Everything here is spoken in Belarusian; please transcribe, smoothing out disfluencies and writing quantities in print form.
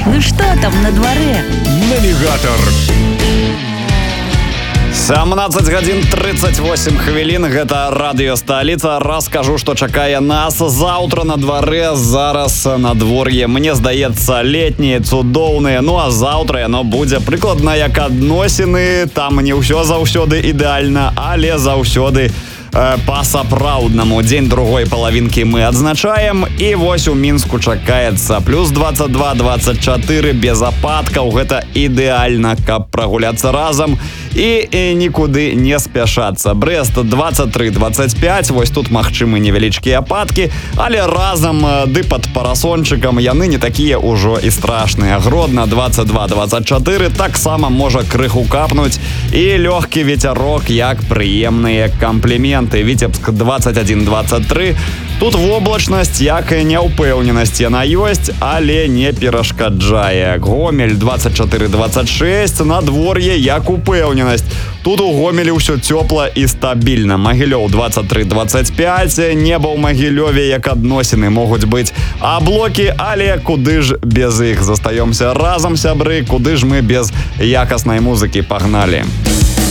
Ну что там на дворе? Навигатор. 17 гадзін 38 хвілін. Гэта радыё Сталіца. Раскажу, што чакае нас заўтра на дварэ. Зараз надвор'е, мне здаецца, летнее, цудоўнае. Ну а заўтра яно будзе прыкладна як адносіны. Там не ўсё заўсёды ідэальна, але заўсёды па-сапраўднаму. Дзень другой палавінкі мы адзначаем. І вось у Мінску чакаецца плюс 22-24 без ападкаў. Гэта ідэальна, каб прагуляцца разам і нікуды не спяшацца. Брэст 23-25, вось тут магчымы невялічкія ападкі, але разам ды пад парасончыкам яны не такія ўжо і страшныя. Гродна 22-24 таксама можа крыху капнуць, і лёгкі вецярок, як прыемныя кампліменты. Віцебск 21-23. Тут воблачнасць, як і няўпэўненасць яна ёсць, але не перашкаджае. Гомель 24-26, надвор'е як упэўненасць. Тут у Гомелі ўсё цёпла і стабільна. Магілёў 23-25, неба ў Магілёве як адносіны могуць быць аблокі, але куды ж без іх? Застаёмся разам, сябры, куды ж мы без якаснай музыкі? Пагналі!